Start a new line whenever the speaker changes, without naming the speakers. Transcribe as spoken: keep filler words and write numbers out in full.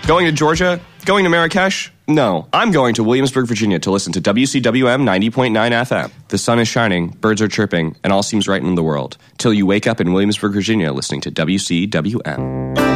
Going to Georgia? Going to Marrakesh? No, I'm going to Williamsburg, Virginia to listen to W C W M ninety point nine F M. The sun is shining, birds are chirping, and all seems right in the world. Till you wake up in Williamsburg, Virginia listening to W C W M.